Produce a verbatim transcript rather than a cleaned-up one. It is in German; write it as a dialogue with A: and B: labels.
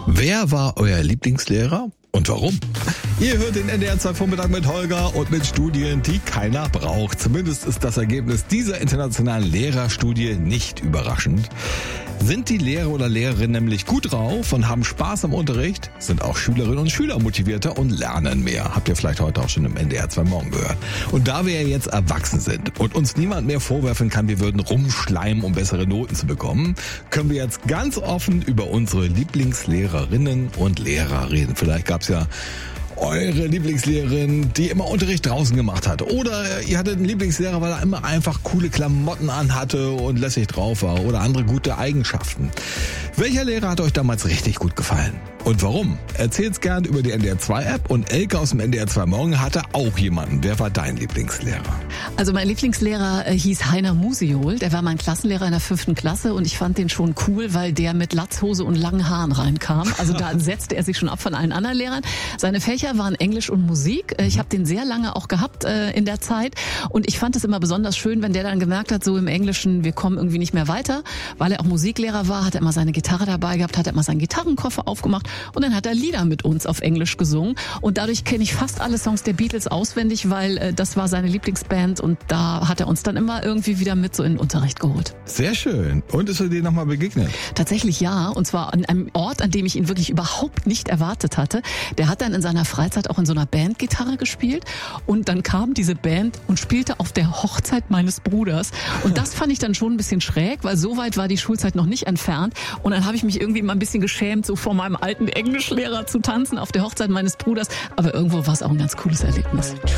A: Wer war euer Lieblingslehrer und warum? Ihr hört den N D R zwei Vormittag mit Holger und mit Studien, die keiner braucht. Zumindest ist das Ergebnis dieser internationalen Lehrerstudie nicht überraschend. Sind die Lehrer oder Lehrerinnen nämlich gut drauf und haben Spaß am Unterricht, sind auch Schülerinnen und Schüler motivierter und lernen mehr. Habt ihr vielleicht heute auch schon im N D R zwei Morgen gehört. Und da wir ja jetzt erwachsen sind und uns niemand mehr vorwerfen kann, wir würden rumschleimen, um bessere Noten zu bekommen, können wir jetzt ganz offen über unsere Lieblingslehrerinnen und Lehrer reden. Vielleicht gab's ja eure Lieblingslehrerin, die immer Unterricht draußen gemacht hat. Oder ihr hattet einen Lieblingslehrer, weil er immer einfach coole Klamotten anhatte und lässig drauf war. Oder andere gute Eigenschaften. Welcher Lehrer hat euch damals richtig gut gefallen? Und warum? Erzählt's gern über die N D R zwei App. Und Elke aus dem N D R zwei Morgen hatte auch jemanden. Wer war dein Lieblingslehrer?
B: Also mein Lieblingslehrer äh, hieß Heiner Musiol. Der war mein Klassenlehrer in der fünften Klasse und ich fand den schon cool, weil der mit Latzhose und langen Haaren reinkam. Also da setzte er sich schon ab von allen anderen Lehrern. Seine Fächer waren Englisch und Musik. Ich habe den sehr lange auch gehabt äh, in der Zeit und ich fand es immer besonders schön, wenn der dann gemerkt hat, so im Englischen, wir kommen irgendwie nicht mehr weiter. Weil er auch Musiklehrer war, hat er immer seine Gitarre dabei gehabt, hat er immer seinen Gitarrenkoffer aufgemacht und dann hat er Lieder mit uns auf Englisch gesungen. Und dadurch kenne ich fast alle Songs der Beatles auswendig, weil äh, das war seine Lieblingsband und da hat er uns dann immer irgendwie wieder mit so in den Unterricht geholt.
A: Sehr schön. Und ist er dir nochmal begegnet?
B: Tatsächlich ja, und zwar an einem Ort, an dem ich ihn wirklich überhaupt nicht erwartet hatte. Der hat dann in seiner Freizeit auch in so einer Band Gitarre gespielt und dann kam diese Band und spielte auf der Hochzeit meines Bruders. Und das fand ich dann schon ein bisschen schräg, weil so weit war die Schulzeit noch nicht entfernt. Und dann habe ich mich irgendwie mal ein bisschen geschämt, so vor meinem alten Englischlehrer zu tanzen auf der Hochzeit meines Bruders. Aber irgendwo war es auch ein ganz cooles Erlebnis.